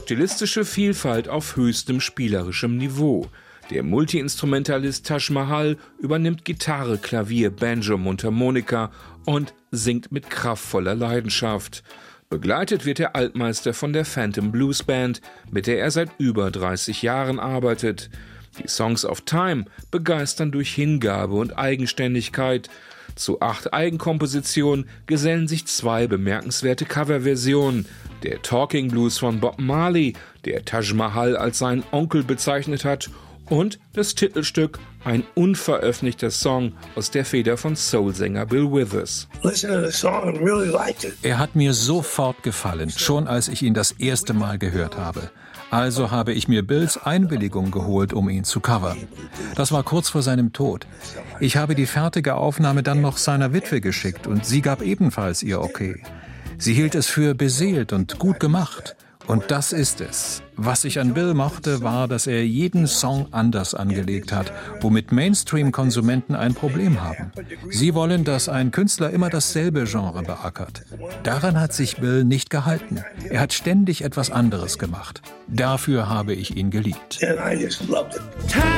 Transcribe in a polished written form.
Stilistische Vielfalt auf höchstem spielerischem Niveau. Der Multiinstrumentalist Taj Mahal übernimmt Gitarre, Klavier, Banjo, Mundharmonika und singt mit kraftvoller Leidenschaft. Begleitet wird der Altmeister von der Phantom Blues Band, mit der er seit über 30 Jahren arbeitet. Die Songs of Time begeistern durch Hingabe und Eigenständigkeit. Zu 8 Eigenkompositionen gesellen sich 2 bemerkenswerte Coverversionen. Der Talking Blues von Bob Marley, der Taj Mahal als seinen Onkel bezeichnet hat, und das Titelstück, ein unveröffentlichter Song aus der Feder von Soulsänger Bill Withers. Er hat mir sofort gefallen, schon als ich ihn das erste Mal gehört habe. Also habe ich mir Bills Einwilligung geholt, um ihn zu covern. Das war kurz vor seinem Tod. Ich habe die fertige Aufnahme dann noch seiner Witwe geschickt und sie gab ebenfalls ihr Okay. Sie hielt es für beseelt und gut gemacht. Und das ist es. Was ich an Bill mochte, war, dass er jeden Song anders angelegt hat, womit Mainstream-Konsumenten ein Problem haben. Sie wollen, dass ein Künstler immer dasselbe Genre beackert. Daran hat sich Bill nicht gehalten. Er hat ständig etwas anderes gemacht. Dafür habe ich ihn geliebt.